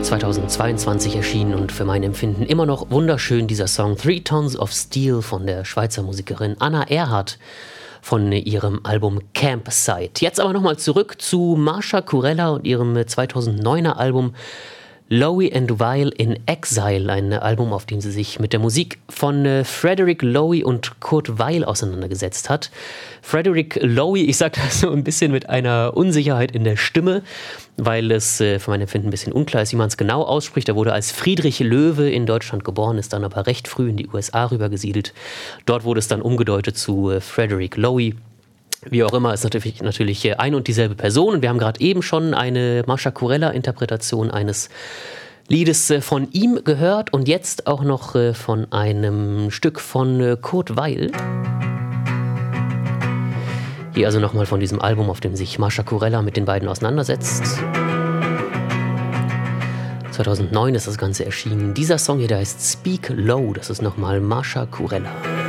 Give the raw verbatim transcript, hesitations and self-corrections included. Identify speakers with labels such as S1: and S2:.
S1: zweitausendzweiundzwanzig erschienen und für mein Empfinden immer noch wunderschön dieser Song Three Tons of Steel von der Schweizer Musikerin Anna Erhardt von ihrem Album Campsite. Jetzt aber nochmal zurück zu Marsha Kurella und ihrem zweitausenddeuner Album Lowy and Weil in Exile, ein Album, auf dem sie sich mit der Musik von äh, Frederick Lowy und Kurt Weil auseinandergesetzt hat. Frederick Lowy, ich sage das so ein bisschen mit einer Unsicherheit in der Stimme, weil es äh, für mein Empfinden ein bisschen unklar ist, wie man es genau ausspricht. Er wurde als Friedrich Löwe in Deutschland geboren, ist dann aber recht früh in die U S A rübergesiedelt. Dort wurde es dann umgedeutet zu äh, Frederick Lowy. Wie auch immer, ist natürlich, natürlich ein und dieselbe Person. Und wir haben gerade eben schon eine Marsha Kurella-Interpretation eines Liedes von ihm gehört und jetzt auch noch von einem Stück von Kurt Weil. Hier also nochmal von diesem Album, auf dem sich Marsha Kurella mit den beiden auseinandersetzt. zweitausendneun ist das Ganze erschienen. Dieser Song hier, der heißt Speak Low. Das ist nochmal Marsha Kurella.